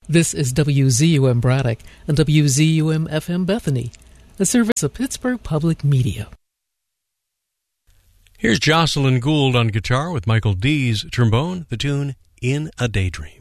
This is WZUM Braddock and WZUM-FM Bethany, a service of Pittsburgh Public Media. Here's Jocelyn Gould on guitar with Michael Dees trombone, the tune In a Daydream.